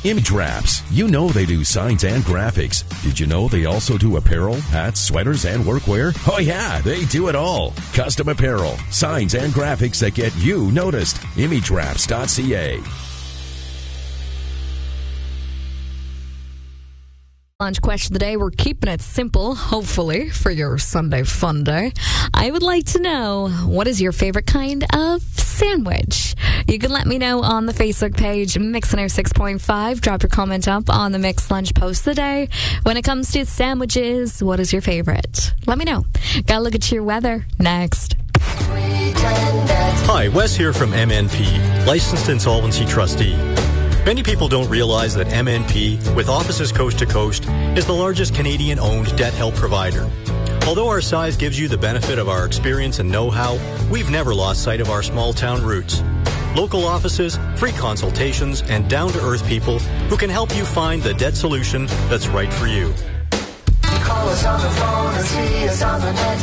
Image Wraps. You know they do signs and graphics. Did you know they also do apparel, hats, sweaters, and workwear? Oh yeah, they do it all. Custom apparel, signs, and graphics that get you noticed. ImageWraps.ca. Lunch question of the day. We're keeping it simple, hopefully, for your Sunday fun day. I would like to know, what is your favorite kind of sandwich? You can let me know on the Facebook page, Mix 106.5. Drop your comment up on the Mix Lunch post of the day. When it comes to sandwiches, what is your favorite? Let me know. Gotta look at your weather next. Hi, Wes here from MNP, Licensed Insolvency Trustee. Many people don't realize that MNP, with offices coast to coast, is the largest Canadian-owned debt help provider. Although our size gives you the benefit of our experience and know-how, we've never lost sight of our small-town roots. Local offices, free consultations, and down-to-earth people who can help you find the debt solution that's right for you. Call us on the phone or see us on the net.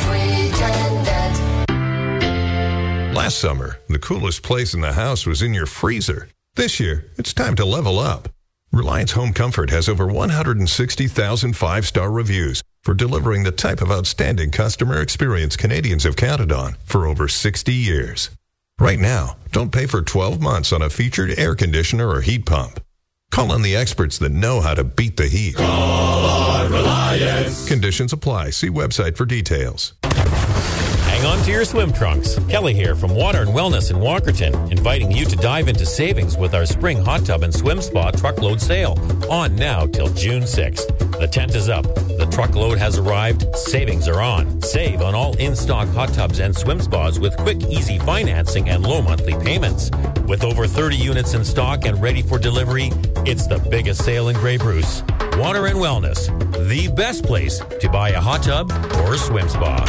310-NET. Last summer, the coolest place in the house was in your freezer. This year, it's time to level up. Reliance Home Comfort has over 160,000 five-star reviews for delivering the type of outstanding customer experience Canadians have counted on for over 60 years. Right now, don't pay for 12 months on a featured air conditioner or heat pump. Call on the experts that know how to beat the heat. Call on Reliance. Conditions apply. See website for details. Hang on to your swim trunks. Kelly here from Water and Wellness in Walkerton, inviting you to dive into savings with our spring hot tub and swim spa truckload sale, on now till June 6th. The tent is up. The truckload has arrived. Savings are on. Save on all in-stock hot tubs and swim spas with quick, easy financing and low monthly payments. With over 30 units in stock and ready for delivery, it's the biggest sale in Grey Bruce. Water and Wellness, the best place to buy a hot tub or a swim spa.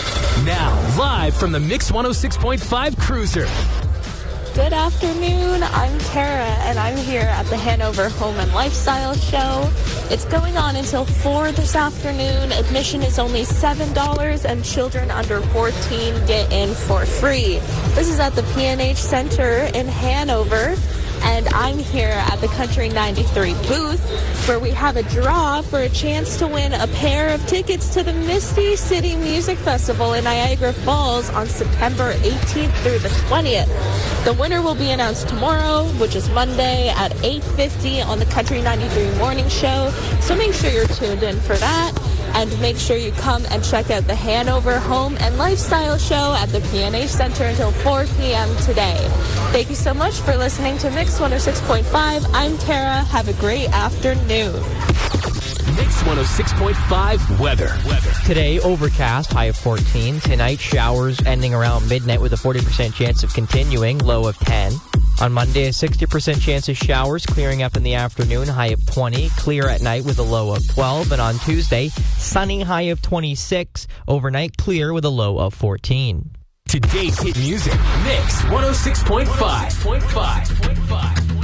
Now, live from the Mix 106.5 Cruiser. Good afternoon, I'm Tara, and I'm here at the Hanover Home and Lifestyle Show. It's going on until 4 this afternoon. Admission is only $7, and children under 14 get in for free. This is at the P&H Center in Hanover. And I'm here at the Country 93 booth, where we have a draw for a chance to win a pair of tickets to the Misty City Music Festival in Niagara Falls on September 18th through the 20th. The winner will be announced tomorrow, which is Monday at 8:50 on the Country 93 Morning Show. So make sure you're tuned in for that. And make sure you come and check out the Hanover Home and Lifestyle Show at the P&H Center until 4 p.m. today. Thank you so much for listening to Mix 106.5. I'm Tara. Have a great afternoon. Mix 106.5 weather. Today, overcast, high of 14. Tonight, showers ending around midnight with a 40% chance of continuing, low of 10. On Monday, a 60% chance of showers, clearing up in the afternoon, high of 20. Clear at night with a low of 12. And on Tuesday, sunny, high of 26. Overnight, clear with a low of 14. Today's hit music, Mix 106.5.